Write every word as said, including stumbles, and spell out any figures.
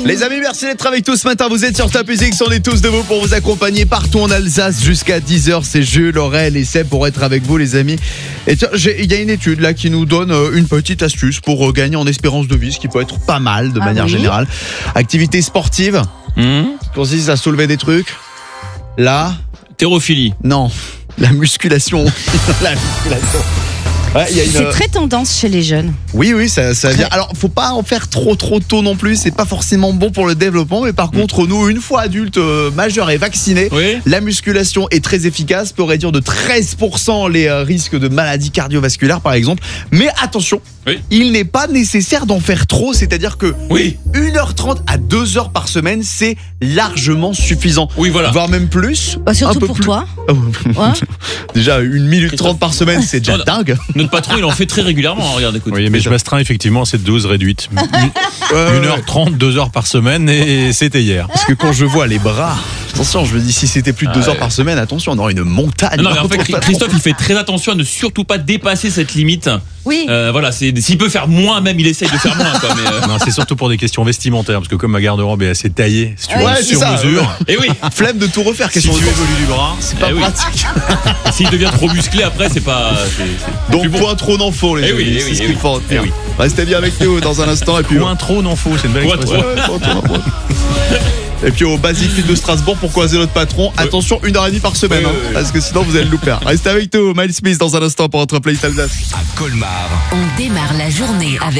Les amis, merci d'être avec nous ce matin. Vous êtes sur Top Music, on est tous debout pour vous accompagner partout en Alsace jusqu'à dix heures. C'est Jules, Aurel et Seb pour être avec vous, les amis. Et tiens, il y a une étude là qui nous donne une petite astuce pour gagner en espérance de vie, ce qui peut être pas mal de ah manière oui. générale. Activité sportive. Mmh. Consiste à soulever des trucs. Là. Thérophilie. Non. La musculation. La musculation. Ouais, y a une... C'est très tendance chez les jeunes. Oui, oui, ça, ça vient. Alors, faut pas en faire trop, trop tôt non plus. C'est pas forcément bon pour le développement. Mais par mmh. contre, nous, une fois adultes, euh, majeurs et vaccinés, oui. la musculation est très efficace. Peut réduire de treize pour cent les euh, risques de maladies cardiovasculaires, par exemple. Mais attention, oui. il n'est pas nécessaire d'en faire trop. C'est-à-dire que oui. une heure trente à deux heures par semaine, c'est largement suffisant. Oui, voilà. Voire même plus. Bah, surtout un peu pour plus. toi. ouais. Déjà, une minute trente par semaine, c'est déjà dingue. Notre patron, il en fait très régulièrement. Regarde, écoute. Oui, mais je m'astreins effectivement à cette dose réduite. une heure trente, deux heures par semaine et c'était hier. Parce que quand je vois les bras, attention, je me dis si c'était plus de deux ah, heures ouais. par semaine, attention, on aurait une montagne. Non, mais en fait, Christophe, il fait très attention à ne surtout pas dépasser cette limite. Oui. Euh, voilà, c'est, s'il peut faire moins, même il essaye de faire moins. Quoi, mais euh... Non, c'est surtout pour des questions vestimentaires, parce que comme ma garde-robe est assez taillée, si tu veux, ouais, sur ça, mesure. Ouais. Et oui, flemme de tout refaire. Si tu évolues du bras, c'est pas eh pratique. Oui. S'il devient trop musclé après, c'est pas. C'est, c'est Donc bon. point trop n'en faut les eh amis. Oui, c'est oui, ce eh qu'il oui. faut en eh oui. Restez bien avec nous dans un instant et puis point trop n'en faut, c'est une belle point expression. Ouais, et puis au Basic Fit de Strasbourg pour croiser notre patron. Ouais. Attention, une heure et demie par semaine, ouais, hein, ouais. parce que sinon vous allez le louper. Restez avec nous, Miles Smith dans un instant pour votre playlist Alsace. À Colmar, on démarre la journée avec